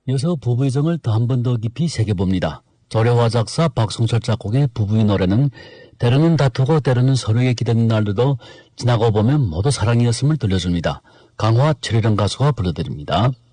이어서 부부의 정을 더 한 번 더 깊이 새겨봅니다. 조려화 작사 박성철 작곡의 부부의 노래는 때로는 다투고 때로는 서로에게 기대는 날들도 지나고 보면 모두 사랑이었음을 들려줍니다. 강화 7이라는 가수가 불러드립니다.